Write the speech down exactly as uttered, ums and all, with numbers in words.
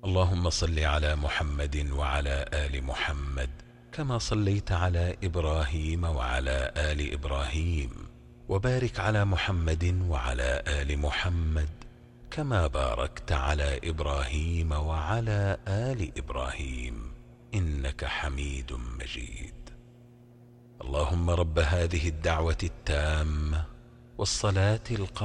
اللهم صل على محمد وعلى آل محمد كما صليت على إبراهيم وعلى آل إبراهيم، وبارك على محمد وعلى آل محمد كما باركت على إبراهيم وعلى آل إبراهيم إنك حميد مجيد. اللهم رب هذه الدعوة التامة والصلاة القائمة